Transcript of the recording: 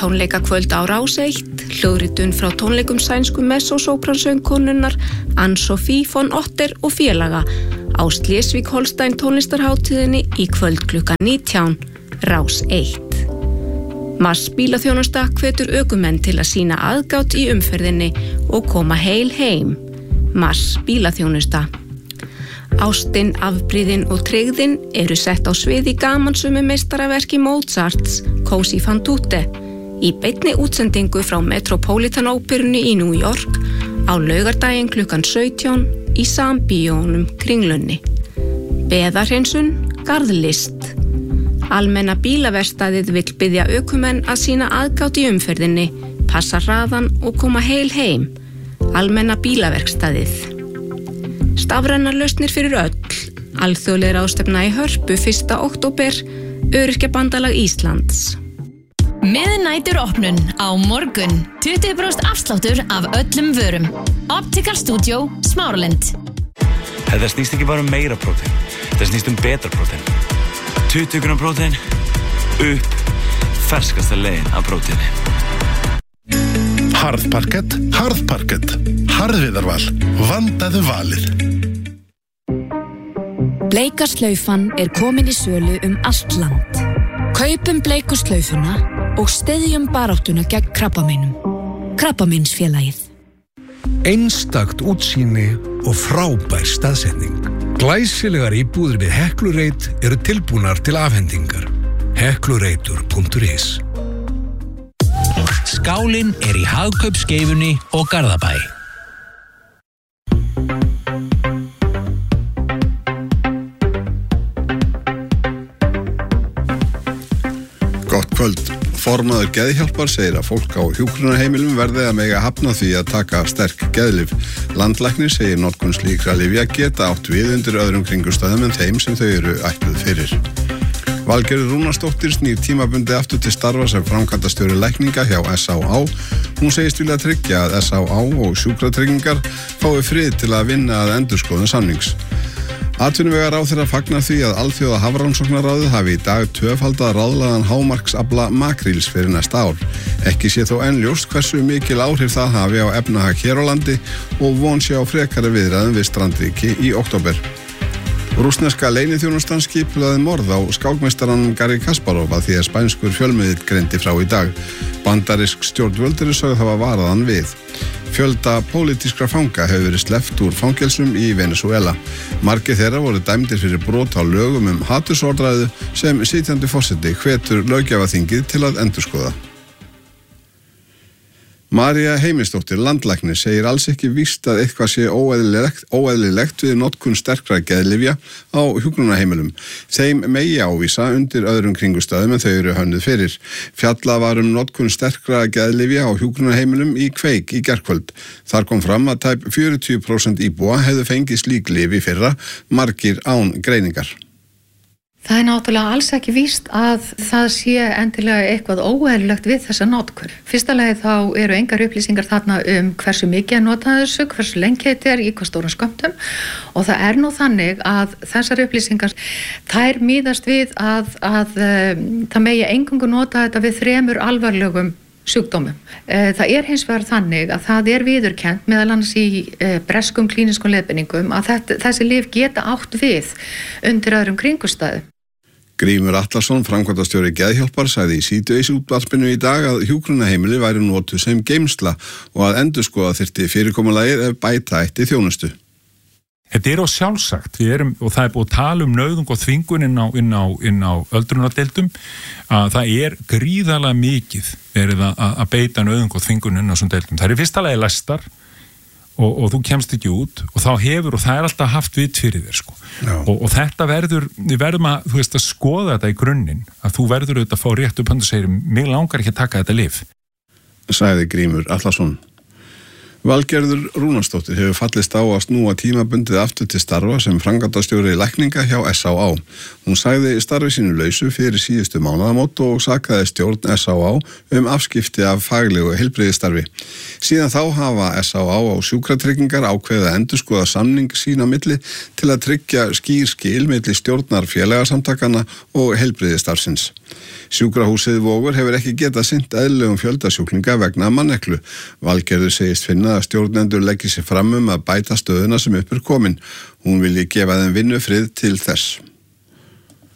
tónleikakvöld á Rás 1, hljóðritun frá tónleikum sænsku mezzo-sopran-söngkonunnar Anne-Sophie von Otter og félaga á Schleswig-Holstein tónlistarhátíðinni í kvöld klukkan 19, Rás 1. Mars bílaþjónusta hvetur ökumenn til að sýna aðgát í umferðinni og koma heil heim. Mars bílaþjónusta. Ástin, afbrýðin og tryggðin eru sett á svið í gamansömu meistaraverki Mozarts, Così fan tutte, í beinni útsendingu frá Metropolitan Óperunni í New York á laugardaginn klukkan 17 í Sambíónum Kringlunni. Beðarhreinsun, garðlist. Almenna bílaverkstæðið vill biðja ökumenn að sýna aðgát í umferðinni, passa hraðan og koma heil heim. Almenna bílaverkstæðið. Stafrænar lausnir fyrir öll. Alþjóðleg ráðstefna í Hörpu 1. október, Öryrkjabandalag Íslands. Miðnæturopnun á morgun. 20% afsláttur af öllum vörum. Optical Studio, Smáralind. Þetta snýst ekki bara meira prótein. Þetta snýst betra prótein. 20 grám prótein, upp, ferskasta leiðin af próteini. Harðparkett, harðparkett. Harðviðarval, vandaðu valið. Bleika slaufan komin í sölu allt land. Kaupum bleiku slaufuna og styðjum baráttuna gegn krabbameinum. Krabbameinsfélagið. Einstakt útsýni og frábær staðsetning. Glæsilegar íbúðir við Heklureit eru tilbúnar til afhendingar. heklureitur.is. Skálinn í Hagkaupskeifunni og Garðabæ. Gott kvöld. Formaður Geðhjálpar segir að fólk á hjúkrunarheimilum verði að mega hafna því að taka sterk geðlyf. Landlæknir segir notkun slíkra lyfja geta átt við undir öðrum kringumstæðum en þeim sem þau eru ætluð fyrir. Valgerður Rúnarsdóttir snýr tímabundi aftur til starfa sem framkvæmdastjóri lækninga hjá SÁÁ. Hún segist vilja tryggja að SÁÁ og sjúkratryggingar fái frið til að vinna að endurskoðun samnings. Atvinnuvegaráðherra fagnar því að Alþjóða Hafrannsóknaráðið hafi í dag tvöfaldað ráðlagðan hámarksafla makríls fyrir næsta ár. Ekki sé þó enn ljóst hversu mikil áhrif það hafi á efnahag hér á landi og von sé á frekari viðræðum við strandríki í október. Rússneska leyniþjónustan skipulagði morð á skákmeistaranum Garri Kasparov að því að spænskur fjölmiðill greindi frá í dag. Bandarísk stjórnvöld eru sögð hafa varað hann við. Fjölda pólitískra fanga hefur verið sleppt úr fangelsum í Venezuela. Margir þeirra voru dæmdir fyrir brot á lögum hatursorðræðu sem sitjandi forseti hvetur löggjafarþingið til að endurskoða. María Heimisdóttir, landlæknir, segir alls ekki víst að eitthvað sé óeðlilegt við notkun sterkra geðlyfja á hjúkrunarheimilum. Þeim megi ávísa undir öðrum kringumstæðum en þau eru hönnuð fyrir. Fjallað var notkun sterkra geðlyfja á hjúkrunarheimilum í Kveik í gærkvöld. Þar kom fram að tæp 40% íbúa hefðu fengið slík lyf í fyrra, margir án greiningar. Það náttúrulega alls ekki víst að það sé endilega eitthvað óeðlilegt við þessa notkun. Fyrsta lagi þá eru engar upplýsingar þarna hversu mikið að nota þessu, hversu lengi þetta í hvað stórum skömmtum og það nú þannig að þessar upplýsingar, þær miðast við að það megi eingöngu nota þetta við 3 alvarlegum sjúkdómum. Það hins vegar þannig að það viðurkennt meðal annars í breskum klíniskum leiðbeiningum að þessi lyf geta átt við undir öðrum kringumstæðum. Grímur Atlason, framkvæmdastjóri Geðhjálpar, sagði í síðdegisútvarpinu í dag að hjúkrunarheimili væri notuð sem geymsla og að endurskoða þyrfti fyrirkomulagið ef bæta ætti þjónustu. Þetta á sjálfsagt, og það búið að tala nauðung og þvingun inn á öldrunardeildum, að það gríðarlega mikið verið að beita nauðung og þvingun inn á þessum deildum. Það í fyrsta lagi læstar og þú kemst ekki út og þá og það alltaf haft vit fyrir þér sko. Og þetta við verðum að skoða þetta í grunninn, að þú verður auðvitað að fá rétt upp og segir, mig langar ekki að taka þetta lyf. Sagði Grímur Atlason. Valgerður Rúnarsdóttir hefur fallist á að snúa tímabundið aftur til starfa sem framkvæmdastjóri lækninga hjá SÁÁ. Hún sagði starfi sínu lausu fyrir síðustu mánaðamót og sakaði stjórn SÁÁ afskipti af faglegu heilbrigðisstarfi. Síðan þá hafa SÁÁ og sjúkratryggingar ákveðið að endurskoða samning sín á milli til að tryggja skýr skil milli stjórnar félagasamtakana og heilbrigðisstarfsins. Sjúkrahúsið Vogur hefur ekki getað sinnt eðlilegum fjöldasjúklinga vegna manneklu. Valgerður segist finna að stjórnendur leggi sig fram að bæta stöðuna sem upp komin. Hún vilji gefa þeim vinnufrið til þess.